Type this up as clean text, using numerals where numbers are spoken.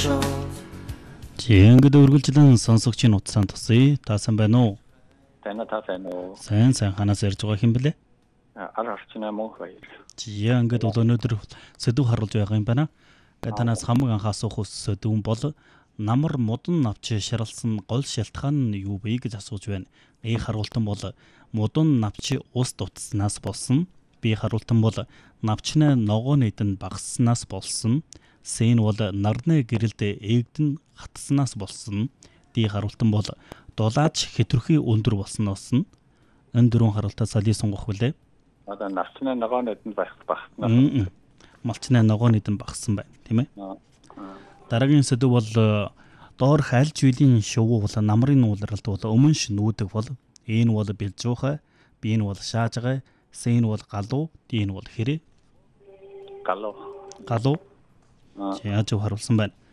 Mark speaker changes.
Speaker 1: Ингээд үргэлжлэн сонсогчийн утсаан тусъя. Таасан байна уу?
Speaker 2: Тана таасан уу?
Speaker 1: Сайн ханаас ярьж байгаа хэм блэ?
Speaker 2: Арчна мөн хоёр.
Speaker 1: Ингээд өнөөдөр сэдв харуулж байгаа юм байна. Танаас хамаг анх асуух сэдв бол намар мудан навч шаралсан гол шалтгаан нь юу вэ гэж асууж байна. A харуултан бол мудан навч ус дутснаас болсон. B харуултан бол навчны ногоо нийт нь багасснаас болсон. C нь бол нарны гэрэлд эгдэн хатснаас болсон. D харуултан бол дулаач хэтрхий өндөр болсноос нь. Энэ дөрвөн харуултаа салий сонгох билээ.
Speaker 2: Одоо навчны ногоо нийт нь багаснаас.
Speaker 1: Малчны ногоо нийт нь багассан байна, тийм ээ. Дараагийн сэдв бол доорх аль жилийн шувуу бол намрын уулралт бол өмнөш нүүдэг бол A нь бол бэлжуухай, B нь бол шаажгай, C нь бол галуу, D нь бол хэрэг.
Speaker 2: Галуу.
Speaker 1: Галуу. Яаж харуулсан байна?